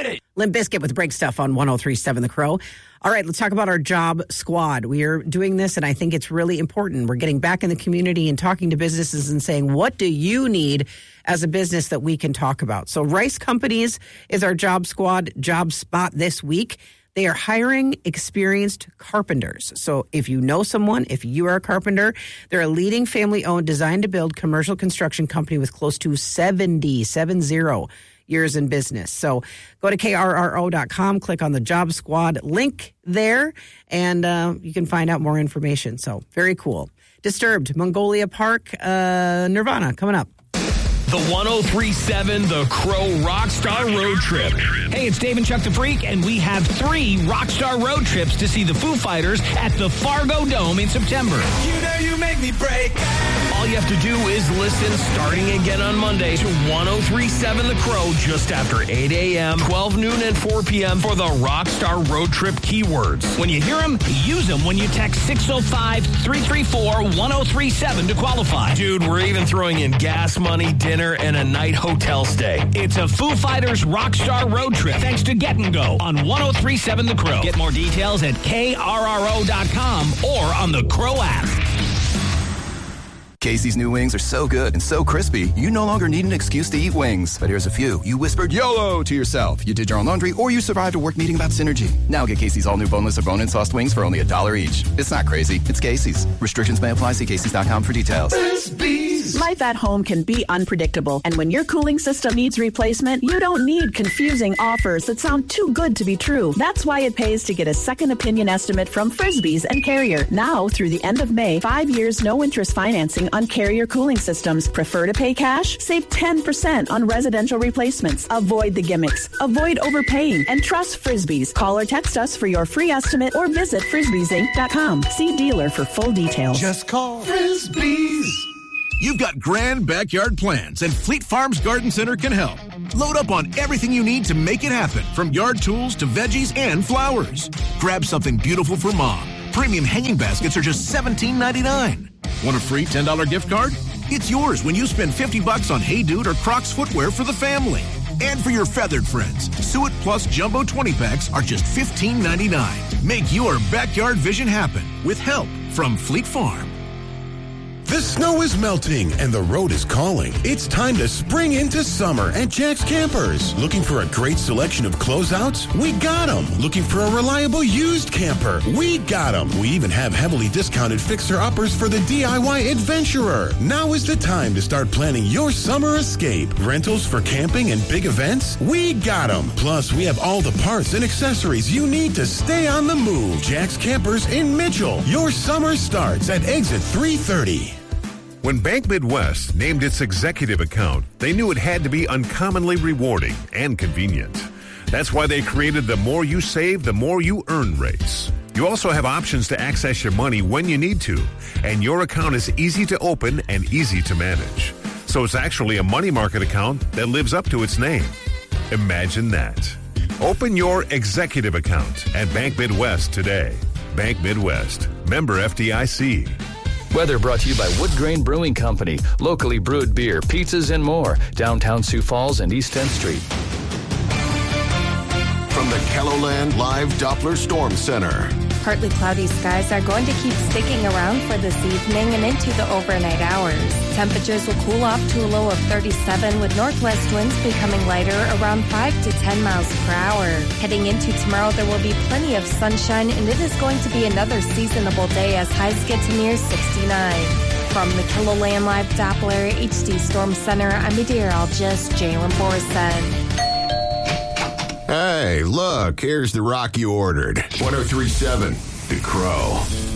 Hit it. Limp Bizkit with Break Stuff on 103.7 The Crow. All right, let's talk about our job squad. We are doing this, and I think it's really important. We're getting back in the community and talking to businesses and saying, what do you need as a business that we can talk about? So Rice Companies is our job squad job spot this week. They are hiring experienced carpenters. So if you know someone, if you are a carpenter, they're a leading family-owned design-to-build commercial construction company with close to 70 years in business. So go to krro.com, click on the Job Squad link there, and you can find out more information. So very cool. Disturbed, Mongolia Park, Nirvana coming up. The 103.7 The Crow Rockstar Road Trip. Hey, it's Dave and Chuck the Freak, and we have 3 Rockstar road trips to see the Foo Fighters at the Fargo Dome in September. You know you make me break. All you have to do is listen starting again on Monday to 103.7 The Crow just after 8 a.m., 12 noon, and 4 p.m. for the Rockstar Road Trip keywords. When you hear them, use them when you text 605-334-1037 to qualify. Dude, we're even throwing in gas money, dinner, and a night hotel stay. It's a Foo Fighters Rockstar Road Trip thanks to Get and Go on 103.7 The Crow. Get more details at krro.com or on the Crow app. Casey's new wings are so good and so crispy, you no longer need an excuse to eat wings. But here's a few. You whispered YOLO to yourself. You did your own laundry, or you survived a work meeting about synergy. Now get Casey's all new boneless or bone-in sauced wings for only $1 each. It's not crazy. It's Casey's. Restrictions may apply. See Casey's.com for details. Life at home can be unpredictable, and when your cooling system needs replacement, you don't need confusing offers that sound too good to be true. That's why it pays to get a second opinion estimate from Frisbee's and Carrier. Now, through the end of May, 5 years no-interest financing on Carrier cooling systems. Prefer to pay cash? Save 10% on residential replacements. Avoid the gimmicks. Avoid overpaying. And trust Frisbee's. Call or text us for your free estimate or visit frisbeesinc.com. See dealer for full details. Just call Frisbee's. You've got grand backyard plans, and Fleet Farms Garden Center can help. Load up on everything you need to make it happen, from yard tools to veggies and flowers. Grab something beautiful for mom. Premium hanging baskets are just $17.99. Want a free $10 gift card? It's yours when you spend $50 on Hey Dude or Crocs footwear for the family. And for your feathered friends, Suet Plus Jumbo 20-packs are just $15.99. Make your backyard vision happen with help from Fleet Farm. The snow is melting and the road is calling. It's time to spring into summer at Jack's Campers. Looking for a great selection of closeouts? We got them. Looking for a reliable used camper? We got them. We even have heavily discounted fixer-uppers for the DIY adventurer. Now is the time to start planning your summer escape. Rentals for camping and big events? We got them. Plus, we have all the parts and accessories you need to stay on the move. Jack's Campers in Mitchell. Your summer starts at exit 330. When Bank Midwest named its executive account, they knew it had to be uncommonly rewarding and convenient. That's why they created the more you save, the more you earn rates. You also have options to access your money when you need to, and your account is easy to open and easy to manage. So it's actually a money market account that lives up to its name. Imagine that. Open your executive account at Bank Midwest today. Bank Midwest, member FDIC. Weather brought to you by Wood Grain Brewing Company. Locally brewed beer, pizzas, and more. Downtown Sioux Falls and East 10th Street. From the KELOLAND Live Doppler Storm Center. Partly cloudy skies are going to keep sticking around for this evening and into the overnight hours. Temperatures will cool off to a low of 37 with northwest winds becoming lighter around 5 to 10 miles per hour. Heading into tomorrow, there will be plenty of sunshine and it is going to be another seasonable day as highs get to near 69. From the KELOLAND Live Doppler HD Storm Center, I'm meteorologist Jalen Borson. Hey, look, here's the rock you ordered. 103.7 The Crow.